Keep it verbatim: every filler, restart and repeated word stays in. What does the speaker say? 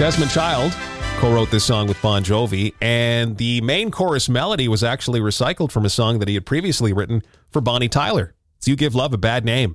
Desmond Child co-wrote this song with Bon Jovi, and the main chorus melody was actually recycled from a song that he had previously written for Bonnie Tyler. It's You Give Love a Bad Name.